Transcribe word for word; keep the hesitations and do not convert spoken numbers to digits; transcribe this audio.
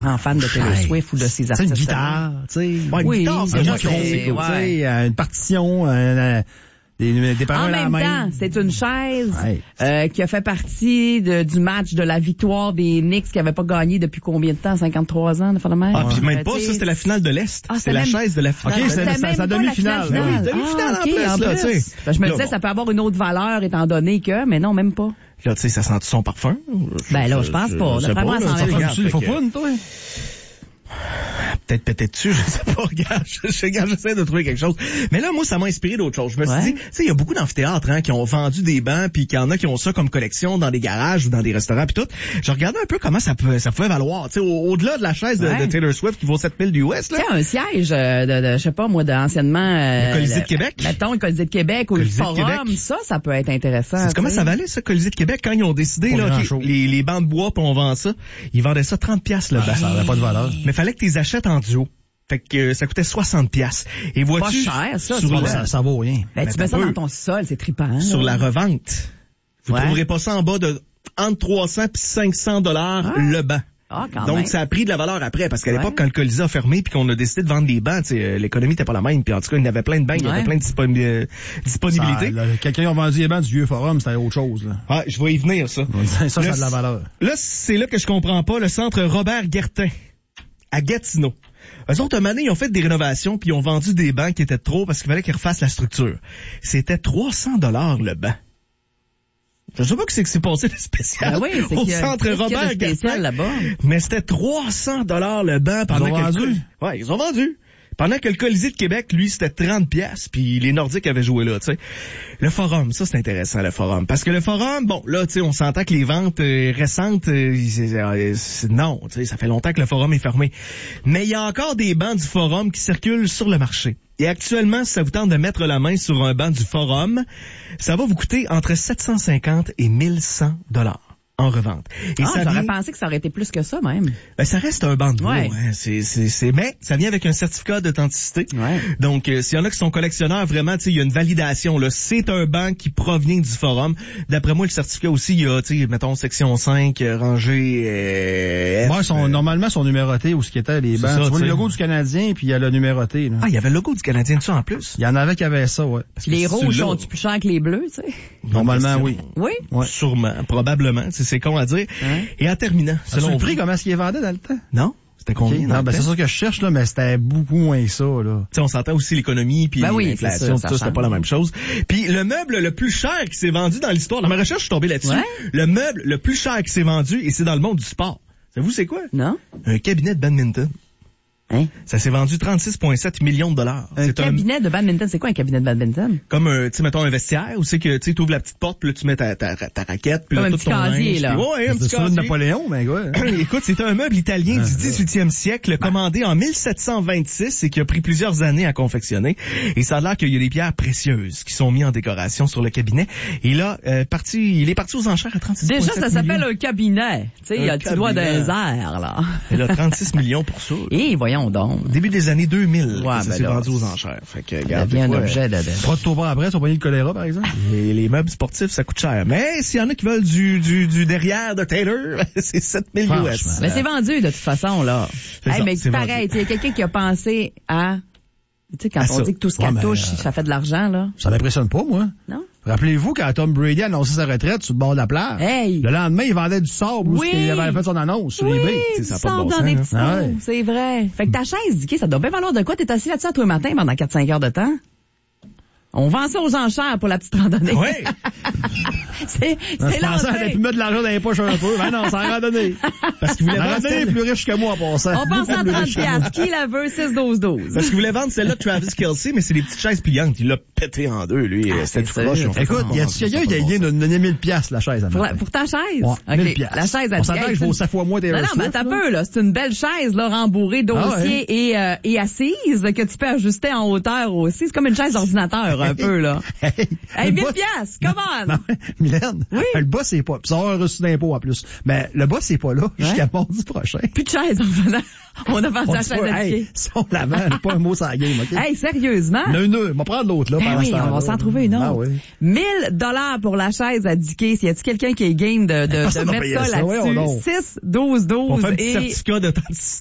en fan de Taylor Hey, Swift ou de ses C'est artistes. une guitare, tu sais. Ouais, une Oui, guitare, c'est c'est un vrai, micro, c'est- tu sais, ouais. euh, une partition, euh, des, des paroles En à la même main. temps, c'est une chaise Ouais. euh, qui a fait partie de, du match de la victoire des Knicks qui n'avaient pas gagné depuis combien de temps? cinquante-trois ans, de faire le même? Ah, puis même Euh, pas, tu sais, ça, c'était la finale de l'Est. Ah, c'est la même- chaise de la finale. Ok, de c'est l'Est. la- C'était sa- même sa pas demi-finale. la finale Oui, finale. demi-finale Ah, en ok, plus, en là, plus. tu sais. Ben, je me Là, disais, bon. ça peut avoir une autre valeur étant donné que, mais non, même pas. Là, tu sais, ça sent son parfum. Ben là, je pense pas. sais D'après moi, là, ça ça enlève- regarde, Il faut fait que- pas une, toi. Peut-être péter dessus, je sais pas, regarde, je, je, regarde, j'essaie de trouver quelque chose. Mais là, moi, ça m'a inspiré d'autres choses. Je me suis Ouais. dit, tu sais, il y a beaucoup d'amphithéâtres, hein, qui ont vendu des bancs, puis qu'il y en a qui ont ça comme collection dans des garages ou dans des restaurants, puis tout. Je regardais un peu comment ça peut, ça pouvait valoir, tu sais, au- au-delà de la chaise de, Ouais. de Taylor Swift qui vaut sept mille du U S, là. Tu sais, un siège euh, de, de, je sais pas, moi, d'anciennement... Euh, Le Colisée de Québec. Mettons, le Colisée de Québec ou le Colisée de Forum, Québec. ça, ça peut être intéressant. C'est comment tu ça sais. valait, ça, Colisée de Québec, quand ils ont décidé, Pas là, grand-chose. OK, les, les bancs de bois, puis on vend ça, ils vendaient ça trente piastres, le banc. Ça n'avait pas de valeur. Mais fallait que tu les achètes en duo. Fait que euh, ça coûtait soixante piastres. Et vois-tu, Pas cher, ça, sur, c'est la, pas Ça, ça vaut rien. Ben, Ben, tu mets ça t'as dans peu. ton sol, c'est trippant. sur là. la revente, vous Ouais. trouverez pas ça en bas de entre trois cents puis cinq cents dollars Ah. le banc. Ah, quand Donc même. ça a pris de la valeur après, parce qu'à Ouais. l'époque, quand le Colisée a fermé puis qu'on a décidé de vendre des bancs, tu sais, euh, l'économie n'était pas la même, puis en tout cas, il y avait plein de bancs, il y avait Ouais. plein de disponi- euh, disponibilité. Ça, là, quelqu'un a vendu les bancs du vieux forum, c'était autre chose, là. Ah, je vais y venir, ça. Ça, ça Le- a de la valeur. Là, c'est là que je comprends pas, le centre Robert Guertin, à Gatineau. Eux autres, un moment donné, ils ont fait des rénovations puis ils ont vendu des bancs qui étaient trop parce qu'il fallait qu'ils refassent la structure. C'était trois cents dollars le banc. Je sais pas que c'est que c'est passé de spécial Ben oui, c'est au qu'il y a- centre qu'est-ce qu'il y a de Robert spécial Gartin, là-bas? mais c'était trois cents dollars le banc pendant Ils ont que le vendu? Col- Ouais, ils ont vendu. Pendant que le Colisée de Québec, lui, c'était trente piastres, puis les Nordiques avaient joué là, tu sais. Le Forum, ça, c'est intéressant, le Forum. Parce que le Forum, bon, là, tu sais, on s'entend que les ventes euh, récentes, euh, c'est- euh, c'est- non, tu sais, ça fait longtemps que le Forum est fermé. Mais il y a encore des bancs du Forum qui circulent sur le marché. Et actuellement, si ça vous tente de mettre la main sur un banc du Forum, ça va vous coûter entre sept cent cinquante et mille cent dollars en revente. Et Ah, ça j'aurais vient- pensé que ça aurait été plus que ça, même. ben, ça reste un banc de bois, Ouais. hein. C'est, c'est, c'est, mais ça vient avec un certificat d'authenticité. Ouais. Donc, euh, s'il y en a qui sont collectionneurs, vraiment, tu sais, il y a une validation, là. C'est un banc qui provient du forum. D'après moi, le certificat aussi, il y a, tu sais, mettons, section cinq, euh, rangée, euh, F, Moi, sont, euh, normalement, sont numérotés où ce qui était les C'est bancs. ça, Tu vois tu le sais. logo du Canadien, puis il y a le numéroté, là. Ah, il y avait le logo du Canadien dessus en plus. Il y en avait qui avaient ça, ouais. Parce que Les si rouges tu l'as- sont-tu plus chers que les bleus, tu sais? Normalement, Bonne oui. question. Oui? Ouais. Sûrement, probablement. C'est, c'est con à dire. Hein? Et en terminant, Selon selon le prix, vous- comment est-ce qu'ils vendaient dans le temps? Non? C'était combien? Ok, dans non, le ben, temps? c'est ça que je cherche, là, mais c'était beaucoup moins ça, là. Tu sais, on s'entend aussi l'économie puis Ben oui, l'inflation, c'est ça, tout ça ça, c'était pas change. la même chose. Puis le meuble le plus cher qui s'est vendu dans l'histoire, dans ma recherche, je suis tombé là-dessus. Ouais. Le meuble le plus cher qui s'est vendu, et c'est dans le monde du sport. Savez-vous c'est quoi? Non? Un cabinet de badminton. Hein? Ça s'est vendu trente-six virgule sept millions de dollars. Un C'est cabinet de badminton, c'est quoi un cabinet de badminton? comme un, tu sais, mettons un vestiaire où c'est que tu ouvres la petite porte, puis là tu mets ta, ta, ta raquette, puis Comme là un tout petit ton casier, linge, là. puis- ouais, un C'est petit ça de casier. Napoléon, ben, quoi. Écoute, c'est un meuble italien du dix-huitième siècle, commandé en mille sept cent vingt-six et qui a pris plusieurs années à confectionner. Et ça a l'air qu'il y a des pierres précieuses qui sont mises en décoration sur le cabinet. Et là, euh, parti, il est parti aux enchères à trente-six virgule sept Déjà, ça s'appelle millions. un cabinet. Tu sais, il y a Un le petit doigt cabinet. d'un air, là. Et là, trente-six millions pour ça. Et voyons donc. Début des années deux mille, Ouais, que ça ben s'est là, vendu aux enchères. Fait que, Ça regarde, devient des un fois, objet de... de- Pas de taux après, tu vas pogner le choléra, par exemple. Les, les meubles sportifs, ça coûte cher. Mais s'il y en a qui veulent du, du, du derrière de Taylor, c'est sept mille U S. Franchement. Mais c'est vendu, de toute façon, là. C'est Hey, ça, mais c'est pareil, il y a quelqu'un qui a pensé à... Tu sais, quand À on ça. dit que tout ce Ouais, qu'elle mais, touche, euh, ça fait de l'argent, là. Ça l'impressionne pas, moi. Non? Rappelez-vous quand Tom Brady a annoncé sa retraite sur le bord de la plage. Hey! Le lendemain, il vendait du sable où Oui! il avait fait son annonce sur Oui, eBay. Tu sais, ça a tu pas de sors bon dans sens, des hein. petits Ah ouais. trous, c'est vrai. Fait que ta chaise, Dicky, ça doit bien valoir de quoi? T'es assis là-dessus à tous les matins pendant quatre cinq heures de temps? On vend ça aux enchères pour la petite randonnée. Oui. c'est, Je c'est pensais qu'elle allait lancé. plus mettre de l'argent dans les poches un peu. Ben non, ça a randonné. Parce qu'il voulait La vendre randonnée est celle, plus riche que moi, en passant. On pense à Plus trente riche que moi. piastres. Qui la veut? six douze douze. parce qu'il voulait vendre celle-là de Travis Kelce, mais c'est des petites chaises pliantes. Il l'a pété en deux, lui. Ah, C'était c'est tout croche. sûr. Ils ont fait Écoute, ça. y a quelqu'un qui a idée de nous donner mille piastres, la chaise, à Pour, matin? la- pour ta chaise? Ouais, Ok, mille piastres. la chaise, elle On s'entend hey, que je c'est vaux une- sept fois moins Taylor Non, non, mais Swift, t'as là. peu, là. C'est une belle chaise, là, rembourrée, dossier Ah et, euh, et assise, que tu peux ajuster en hauteur aussi. C'est comme une chaise d'ordinateur, un peu, là. Hey, Hey, une mille boîte- piastres, come on! Non, mille Guylaine, Oui. le boss c'est pas, pis ça va avoir un reçu d'impôt en plus. Mais le boss c'est pas là jusqu'à mardi prochain. Plus de chaise en faisant. On a vendu On la dit chaise pas, à hey, Dicky. si on la vend, pas un mot sans game, OK? Hey, sérieusement? Non, non, on va prendre l'autre, là, Ben pendant oui, ce temps-là. on va s'en trouver une autre. Ah oui. mille dollars pour la chaise à Dicky. Y a-t-il quelqu'un qui est game de, de, Personne de va mettre payer ça ça, voyons là-dessus? donc. six, douze, douze. On fait un petit et... certificat d'authenticité.